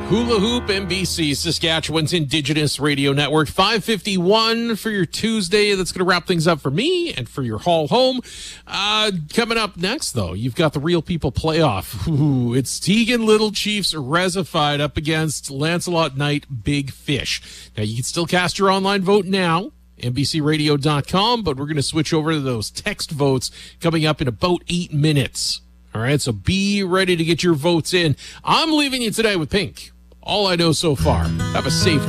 Hula Hoop, NBC, Saskatchewan's Indigenous Radio Network. 5:51 for your Tuesday. That's going to wrap things up for me and for your haul home. Coming up next, though, you've got the Real People Playoff. Ooh, it's Tegan Little Chiefs Resified up against Lancelot Knight Big Fish. Now, you can still cast your online vote now, NBCRadio.com, but we're going to switch over to those text votes coming up in about 8 minutes. All right, so be ready to get your votes in. I'm leaving you today with Pink. All I know so far. Have a safe